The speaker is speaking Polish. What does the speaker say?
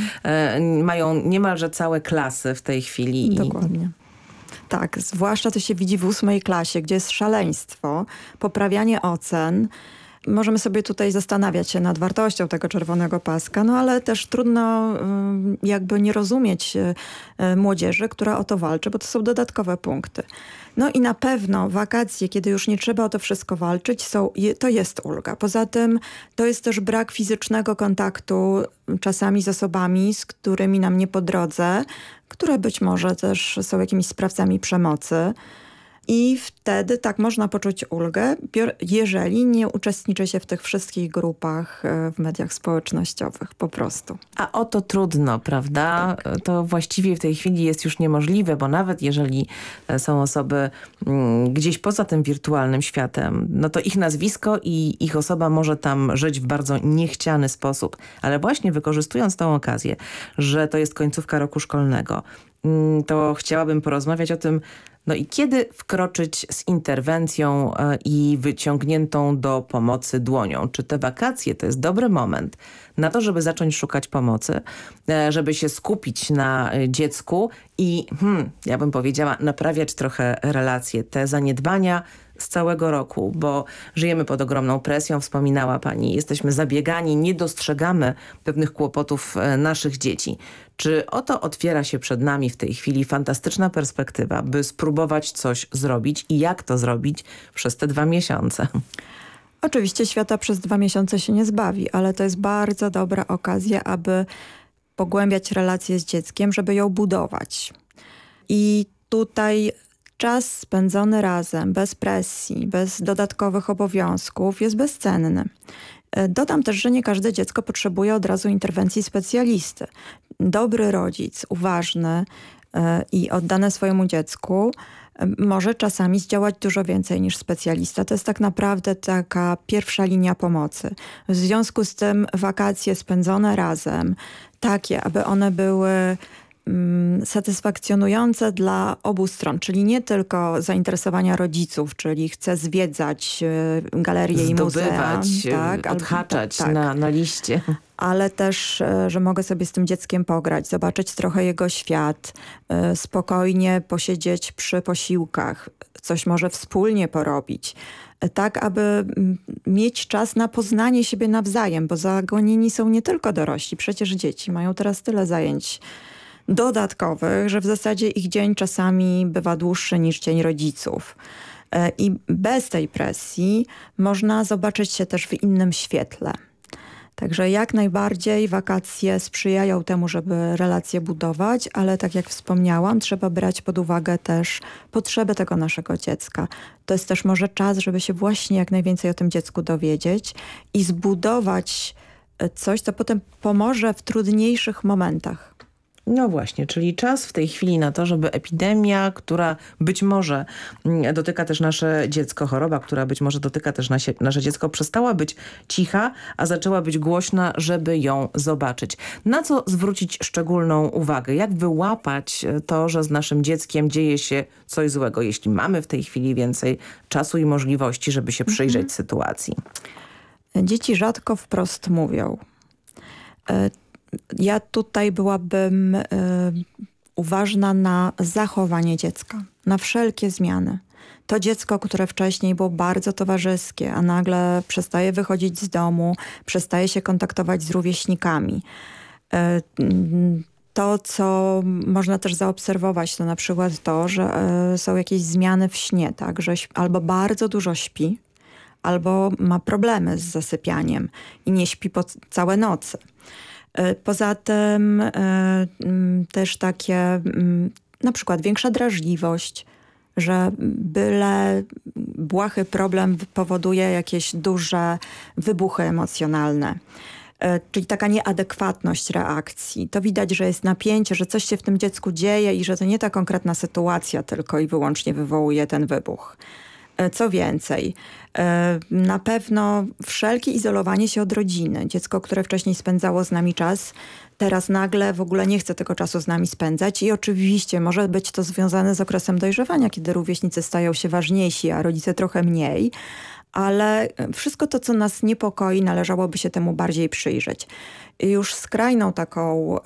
mają niemalże całe klasy w tej chwili. Dokładnie. Tak, zwłaszcza to się widzi w 8 klasie, gdzie jest szaleństwo, poprawianie ocen. Możemy sobie tutaj zastanawiać się nad wartością tego czerwonego paska, no ale też trudno jakby nie rozumieć młodzieży, która o to walczy, bo to są dodatkowe punkty. No i na pewno wakacje, kiedy już nie trzeba o to wszystko walczyć, to jest ulga. Poza tym to jest też brak fizycznego kontaktu czasami z osobami, z którymi nam nie po drodze, które być może też są jakimiś sprawcami przemocy. I wtedy tak można poczuć ulgę, jeżeli nie uczestniczy się w tych wszystkich grupach w mediach społecznościowych po prostu. A o to trudno, prawda? Tak. To właściwie w tej chwili jest już niemożliwe, bo nawet jeżeli są osoby gdzieś poza tym wirtualnym światem, no to ich nazwisko i ich osoba może tam żyć w bardzo niechciany sposób. Ale właśnie wykorzystując tą okazję, że to jest końcówka roku szkolnego, to chciałabym porozmawiać o tym, no i kiedy wkroczyć z interwencją i wyciągniętą do pomocy dłonią? Czy te wakacje to jest dobry moment na to, żeby zacząć szukać pomocy, żeby się skupić na dziecku i, ja bym powiedziała, naprawiać trochę relacje, te zaniedbania z całego roku, bo żyjemy pod ogromną presją, wspominała pani, jesteśmy zabiegani, nie dostrzegamy pewnych kłopotów naszych dzieci. Czy oto otwiera się przed nami w tej chwili fantastyczna perspektywa, by spróbować coś zrobić i jak to zrobić przez te 2 miesiące? Oczywiście świata przez 2 miesiące się nie zbawi, ale to jest bardzo dobra okazja, aby pogłębiać relacje z dzieckiem, żeby ją budować. I tutaj czas spędzony razem, bez presji, bez dodatkowych obowiązków jest bezcenny. Dodam też, że nie każde dziecko potrzebuje od razu interwencji specjalisty. Dobry rodzic, uważny i oddany swojemu dziecku może czasami zdziałać dużo więcej niż specjalista. To jest tak naprawdę taka pierwsza linia pomocy. W związku z tym wakacje spędzone razem, takie, aby one były satysfakcjonujące dla obu stron, czyli nie tylko zainteresowania rodziców, czyli chcę zwiedzać galerie i muzea. Tak, odhaczać na liście. Ale też, że mogę sobie z tym dzieckiem pograć, zobaczyć trochę jego świat, spokojnie posiedzieć przy posiłkach, coś może wspólnie porobić. Tak, aby mieć czas na poznanie siebie nawzajem, bo zagonieni są nie tylko dorośli, przecież dzieci mają teraz tyle zajęć dodatkowych, że w zasadzie ich dzień czasami bywa dłuższy niż dzień rodziców. I bez tej presji można zobaczyć się też w innym świetle. Także jak najbardziej wakacje sprzyjają temu, żeby relacje budować, ale tak jak wspomniałam, trzeba brać pod uwagę też potrzeby tego naszego dziecka. To jest też może czas, żeby się właśnie jak najwięcej o tym dziecku dowiedzieć i zbudować coś, co potem pomoże w trudniejszych momentach. No właśnie, czyli czas w tej chwili na to, żeby epidemia, która być może dotyka też nasze dziecko, choroba, która być może dotyka też nasze dziecko, przestała być cicha, a zaczęła być głośna, żeby ją zobaczyć. Na co zwrócić szczególną uwagę? Jak wyłapać to, że z naszym dzieckiem dzieje się coś złego, jeśli mamy w tej chwili więcej czasu i możliwości, żeby się przyjrzeć sytuacji? Dzieci rzadko wprost mówią. Ja tutaj byłabym uważna na zachowanie dziecka, na wszelkie zmiany. To dziecko, które wcześniej było bardzo towarzyskie, a nagle przestaje wychodzić z domu, przestaje się kontaktować z rówieśnikami. To, co można też zaobserwować, to na przykład to, że są jakieś zmiany w śnie, tak, że albo bardzo dużo śpi, albo ma problemy z zasypianiem i nie śpi po całe noce. Poza tym też takie na przykład większa drażliwość, że byle błahy problem powoduje jakieś duże wybuchy emocjonalne. Czyli taka nieadekwatność reakcji. To widać, że jest napięcie, że coś się w tym dziecku dzieje i że to nie ta konkretna sytuacja tylko i wyłącznie wywołuje ten wybuch. Co więcej, na pewno wszelkie izolowanie się od rodziny. Dziecko, które wcześniej spędzało z nami czas, teraz nagle w ogóle nie chce tego czasu z nami spędzać i oczywiście może być to związane z okresem dojrzewania, kiedy rówieśnicy stają się ważniejsi, a rodzice trochę mniej. Ale wszystko to, co nas niepokoi, należałoby się temu bardziej przyjrzeć. Już skrajną taką